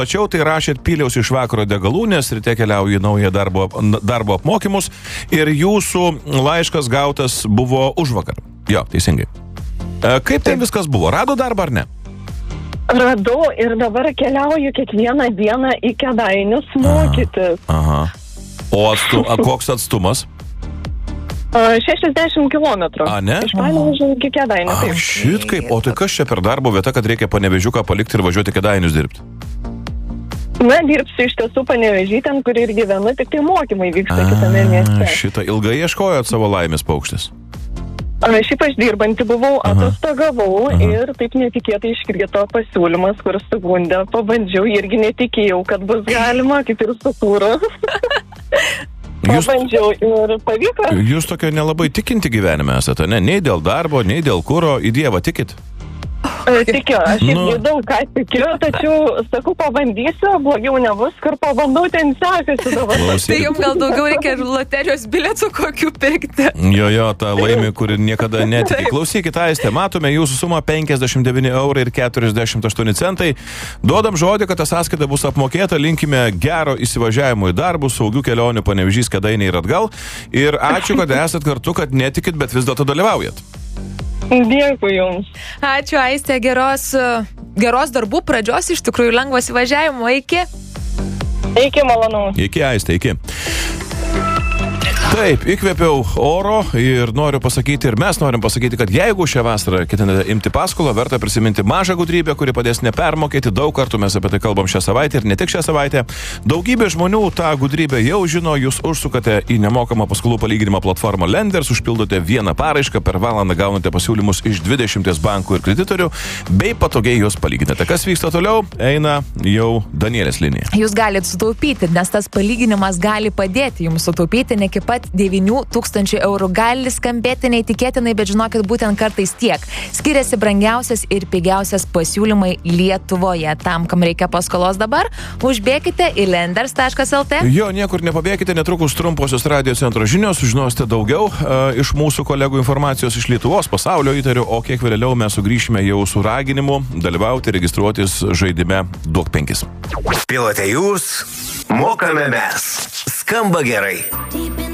Tačiau tai rašėt pyliausi iš vakaro degalų, nes ryte keliauju į naują darbo apmokymus ir jūsų laiškas gautas buvo užvakar. Jo, teisingai. Kaip tai viskas buvo? Rado darbą ar ne? Radau ir dabar keliauju kiekvieną dieną į Kėdainius mokytis. Aha. O koks atstumas? 60 kilometrų. A, ne? Iš Panevėžio iki Kėdainių. A, šit kaip. O tai kas čia per darbo vieta, kad reikia Panevėžiuką palikti ir važiuoti Kėdainius dirbti? Na, dirbsiu iš tiesų Panevėžy, ten, kur ir gyvenu, tik tai mokymai vyksta kitame mieste. Šitą ilgai ieškojot savo laimės paukštis? Šiaip aš dirbanti buvau, atostogavau ir taip netikėtai iškrito pasiūlymas, kur sugundė, pabandžiau, irgi netikėjau, kad bus galima, kaip ir su kūru. Pabandžiau ir pavyko. Jūs tokia nelabai tikinti gyvenime esate, ne? Nei dėl darbo, nei dėl kuro, į Dievą tikit? Tikiu, aš irgi daug ką tikiu, tačiau, sakau, pabandysiu, blogiau nebus, kur pabandau, ten sekasi dabar. Tai jums gal daugiau reikia loterijos bilietų kokių pirkti. Jo, tą laimį, kuri niekada netiki. Klausykit, Aiste, matome jūsų sumą 59 eurų ir 48 centai. Duodam žodį, kad ta sąskaita bus apmokėta, linkime gero įsivažiavimo į darbus, saugių kelionių Panevėžys, Kėdainiai ir atgal. Ir ačiū, kad esat kartu, kad netikit, bet vis dėlto dalyvaujat. Dėkui jums. Ačiū, Aiste, geros darbų pradžios, iš tikrųjų lengvo įsivažiavimo, iki. Iki, malonaus. Iki, Aiste, iki. Taip, įkvėpiau oro ir noriu pasakyti, ir mes norim pasakyti, kad jeigu šią vasarą ketinate imti paskolą, verta prisiminti mažą gudrybę, kuri padės nepermokėti. Daug kartų mes apie tai kalbam šią savaitę ir ne tik šią savaitę. Daugybė žmonių tą gudrybę jau žino, jūs užsukate į nemokamą paskolų palyginimo platformą Lenders, užpildote vieną paraišką, per valandą gaunate pasiūlymus iš 20 bankų ir kreditorių, bei patogiai juos palyginate. Kas vyksta toliau, eina jau Danielės linija. Jūs galite sutaupyti, nes tas palyginimas gali padėti jums sutaupyti ne iki pat 9 000 eurų. Gali skambėti neįtikėtinai, bet žinokit, būtent kartais tiek. Skiriasi brangiausias ir pigiausias pasiūlymai Lietuvoje. Tam, kam reikia paskolos dabar, užbėkite į lenders.lt. Jo, niekur nepabėkite, netrukus trumposios radio centro žinios, sužinosite daugiau iš mūsų kolegų informacijos iš Lietuvos, pasaulio įtariu, o kiek vėliau mes sugrįšime jau su raginimu dalyvauti, registruotis žaidime Duok 5. Pilote jūs, mokame mes. Skamba gerai.